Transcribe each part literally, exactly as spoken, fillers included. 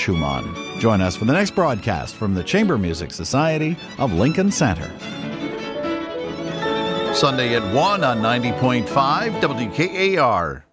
Schumann. Join us for the next broadcast from the Chamber Music Society of Lincoln Center. Sunday at one on ninety point five W K A R.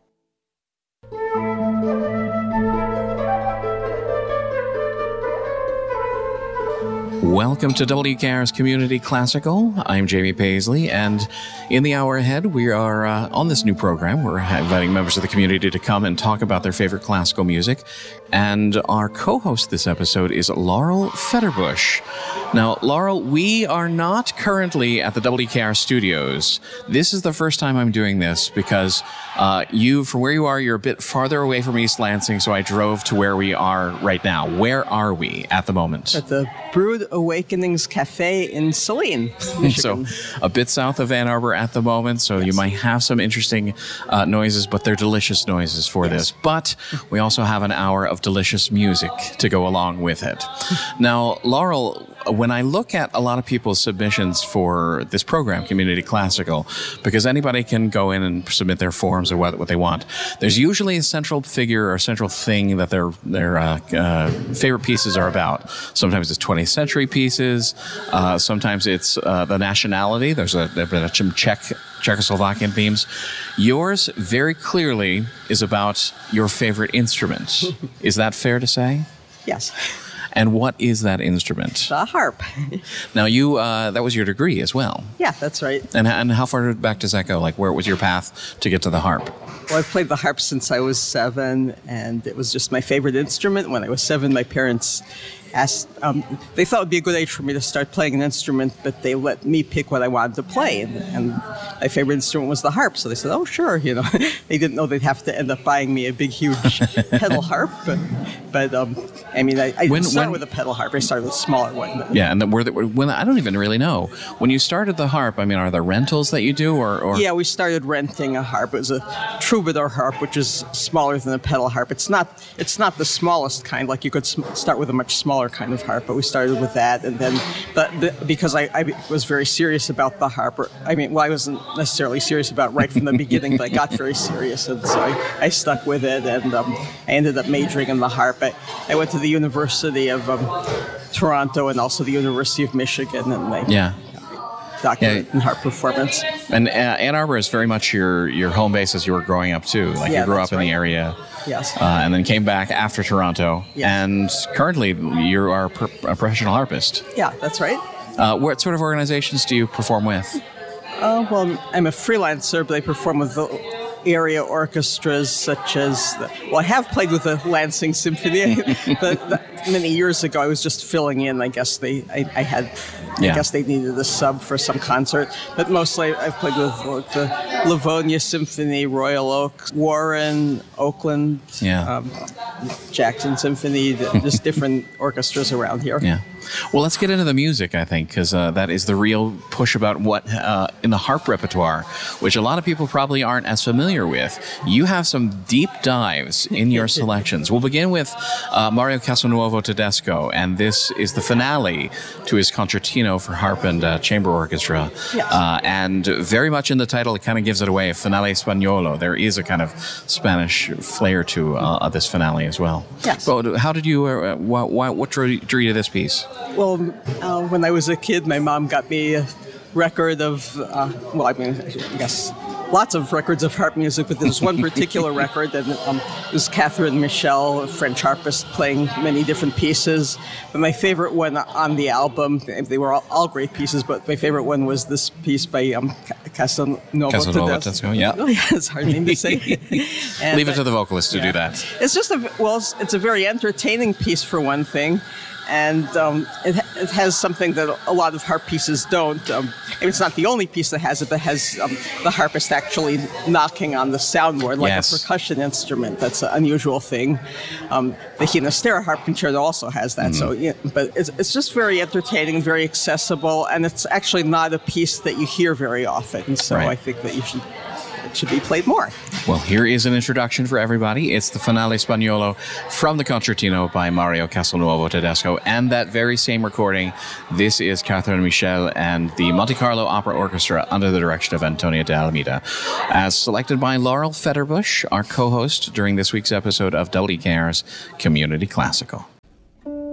Welcome to W K R's Community Classical. I'm Jamie Paisley, and in the hour ahead, we are uh, on this new program. We're inviting members of the community to come and talk about their favorite classical music. And our co-host this episode is Laurel Federbush. Now, Laurel, we are not currently at the W K R studios. This is the first time I'm doing this because uh, you, from where you are, you're a bit farther away from East Lansing, so I drove to where we are right now. Where are we at the moment? At the Brood Awakenings Cafe in Saline, Michigan. So a bit south of Ann Arbor at the moment, so yes. You might have some interesting uh, noises, but they're delicious noises for yes. this. But we also have an hour of delicious music to go along with it. Now, Laurel, when I look at a lot of people's submissions for this program, Community Classical, because anybody can go in and submit their forms or what, what they want, there's usually a central figure or a central thing that their their uh, uh, favorite pieces are about. Sometimes it's twentieth century pieces. Uh, sometimes it's uh, the nationality. There's a, there have been some Czech, Czechoslovakian themes. Yours, very clearly, is about your favorite instrument. Is that fair to say? Yes. And what is that instrument? The harp. Now, you, uh, that was your degree as well. Yeah, that's right. And, and how far back does that go? Like, where was your path to get to the harp? Well, I've played the harp since I was seven, and it was just my favorite instrument. When I was seven, my parents asked, um, they thought it would be a good age for me to start playing an instrument, but they let me pick what I wanted to play. And, and my favorite instrument was the harp. So they said, oh, sure. You know, they didn't know they'd have to end up buying me a big, huge pedal harp. But, but um, I mean, I, I when, didn't start when, with a pedal harp. I started with a smaller one. But, yeah, and the, were the, when I don't even really know. When you started the harp, I mean, are there rentals that you do? or, or? Yeah, we started renting a harp. It was a troubadour harp, which is smaller than a pedal harp. It's not, it's not the smallest kind. Like, you could sm- start with a much smaller kind of harp, but we started with that. And then, but the, because I, I was very serious about the harp, or, I mean, well, I wasn't necessarily serious about it right from the beginning, but I got very serious, and so I, I stuck with it, and um, I ended up majoring in the harp. I, I went to the University of um, Toronto and also the University of Michigan, and I yeah. doctorate yeah. in harp performance. And uh, Ann Arbor is very much your, your home base as you were growing up, too. Like, yeah, you grew up in right. the area. Yes. Uh, and then came back after Toronto. Yes. And currently, you are a, pro- a professional harpist. Yeah, that's right. Uh, what sort of organizations do you perform with? Uh, well, I'm a freelancer, but I perform with the area orchestras such as, the, well, I have played with the Lansing Symphony, but the, many years ago I was just filling in. I guess they, I, I had, yeah. I guess they needed a sub for some concert, but mostly I've played with like, the Livonia Symphony, Royal Oak, Warren, Oakland, yeah. um, Jackson Symphony, just different orchestras around here. Yeah. Well, let's get into the music, I think, because uh, that is the real push about what uh, in the harp repertoire, which a lot of people probably aren't as familiar with. You have some deep dives in your selections. We'll begin with uh, Mario Castelnuovo Tedesco, and this is the finale to his concertino for harp and uh, chamber orchestra. Yes. Uh, and very much in the title, it kind of gives it away, Finale Spagnolo. There is a kind of Spanish flair to uh, this finale as well. Yes. But how did you, uh, why, what drew, drew you to this piece? Well, uh, when I was a kid, my mom got me a record of, uh, well, I mean, I guess lots of records of harp music, but there's one particular record that um, it was Catherine Michel, a French harpist, playing many different pieces. But my favorite one on the album, they were all, all great pieces, but my favorite one was this piece by um, Castelnuovo Tedesco. Yeah. Oh, yeah, it's a hard name to say. And, Leave it to the vocalist to yeah. do that. It's just a, well, it's, it's a very entertaining piece for one thing. And um, it, it has something that a lot of harp pieces don't. Um, it's not the only piece that has it, but has um, the harpist actually knocking on the soundboard like yes. a percussion instrument. That's an unusual thing. Um, the Ginastera Harp Concerto also has that. Mm-hmm. So, yeah, but it's, it's just very entertaining, very accessible, and it's actually not a piece that you hear very often. So right. I think that you should. It should be played more. Well, here is an introduction for everybody. It's the Finale Spagnolo from the Concertino by Mario Castelnuovo Tedesco. And that very same recording, this is Catherine Michel and the Monte Carlo Opera Orchestra under the direction of Antonia de Almeida. As selected by Laurel Federbush, our co-host during this week's episode of W K R's Community Classical.